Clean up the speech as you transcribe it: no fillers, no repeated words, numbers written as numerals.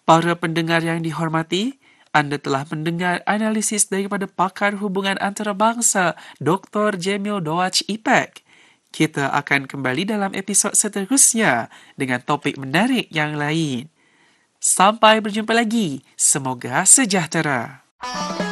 Para pendengar yang dihormati, anda telah mendengar analisis daripada pakar hubungan antarabangsa Dr. Jamil Dawaj Ipek. Kita akan kembali dalam episod seterusnya dengan topik menarik yang lain. Sampai berjumpa lagi. Semoga sejahtera.